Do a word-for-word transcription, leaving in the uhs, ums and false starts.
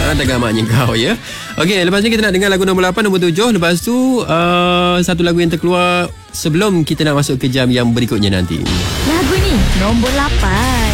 Ha, takkan maknya kau ya. Okey, lepas ni kita nak dengar lagu nombor lapan, nombor tujuh. Lepas tu uh, satu lagu yang terkeluar sebelum kita nak masuk ke jam yang berikutnya nanti. Lagu ni nombor lapan.